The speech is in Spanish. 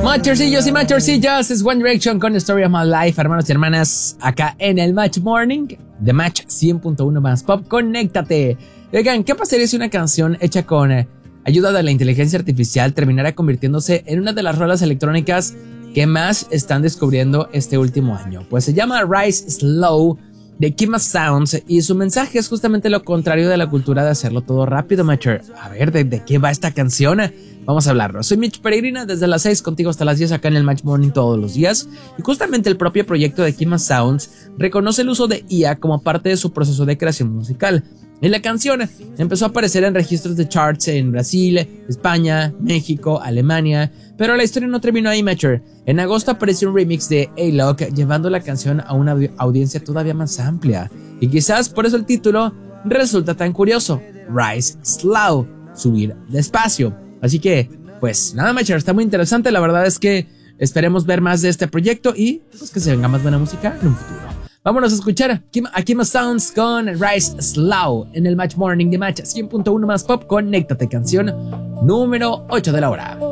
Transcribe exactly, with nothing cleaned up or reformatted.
Machorcillos y machorcillas, es One Direction con Story of My Life, hermanos y hermanas, acá en el Match Morning de Match cien punto uno más Pop. Conéctate. Oigan, ¿qué pasaría si una canción hecha con eh, ayuda de la inteligencia artificial terminara convirtiéndose en una de las rolas electrónicas que más están descubriendo este último año? Pues se llama Rise Slow de Kima Sounds y su mensaje es justamente lo contrario de la cultura de hacerlo todo rápido, Matcher. A ver, ¿de, de qué va esta canción? Vamos a hablarlo. Soy Mitch Peregrina, desde las seis contigo hasta las diez acá en el Match Morning todos los días. Y justamente el propio proyecto de Kima Sounds reconoce el uso de I A como parte de su proceso de creación musical. Y la canción empezó a aparecer en registros de charts en Brasil, España, México, Alemania. Pero la historia no terminó ahí, Matcher. En agosto apareció un remix de A-Lock llevando la canción a una audiencia todavía más amplia. Y quizás por eso el título resulta tan curioso. Rise Slow, subir despacio. Así que, pues nada, Matcher, está muy interesante. La verdad es que esperemos ver más de este proyecto y pues que se venga más buena música en un futuro. Vámonos a escuchar a Kima Sounds con Rise Slow en el Match Morning de Match cien punto uno más Pop. Conéctate, canción número ocho de la hora.